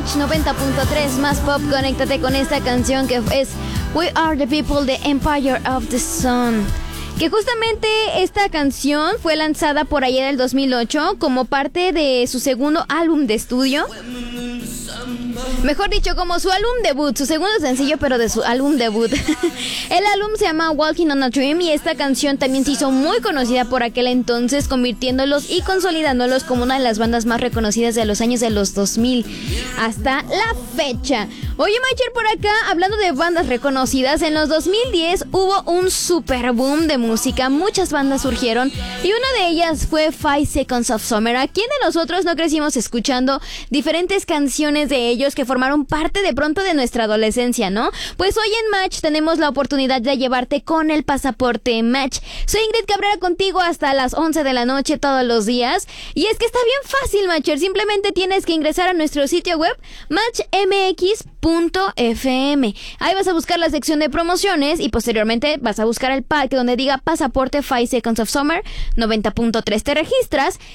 Match 90.3 más pop. Conéctate con esta canción que es We Are the People, the Empire of the Sun. Que justamente esta canción fue lanzada por allá del 2008 como parte de su segundo álbum de estudio. Mejor dicho, como su álbum debut, su segundo sencillo, pero de su álbum debut. El álbum se llama Walking on a Dream y esta canción también se hizo muy conocida por aquel entonces, convirtiéndolos y consolidándolos como una de las bandas más reconocidas de los años de los 2000 hasta la fecha. Oye, Macher, por acá, hablando de bandas reconocidas, en los 2010 hubo un super boom de música, muchas bandas surgieron y una de ellas fue 5 Seconds of Summer. ¿A quién de nosotros no crecimos escuchando diferentes canciones de ellos que formaron parte de pronto de nuestra adolescencia, no? Pues hoy en Match tenemos la oportunidad de llevarte con el pasaporte Match. Soy Ingrid Cabrera contigo hasta las 11 de la noche todos los días. Y es que está bien fácil, Matcher. Simplemente tienes que ingresar a nuestro sitio web matchmx.fm. Ahí vas a buscar la sección de promociones y posteriormente vas a buscar el pack donde diga pasaporte 5 Seconds of Summer 90.3. Te registras